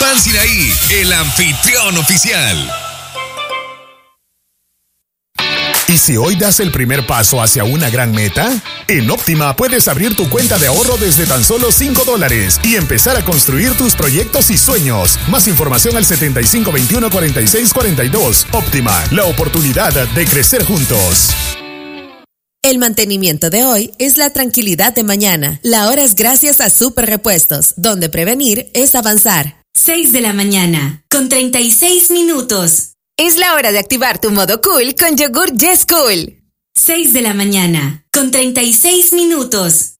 Germán Siraí, el anfitrión oficial. ¿Y si hoy das el primer paso hacia una gran meta? En Óptima puedes abrir tu cuenta de ahorro desde tan solo $5 y empezar a construir tus proyectos y sueños. Más información al 7521-4642. Óptima, la oportunidad de crecer juntos. El mantenimiento de hoy es la tranquilidad de mañana. La hora es gracias a Super Repuestos, donde prevenir es avanzar. 6:36 a.m. Es la hora de activar tu modo cool con yogur Yes Cool. 6:36 a.m.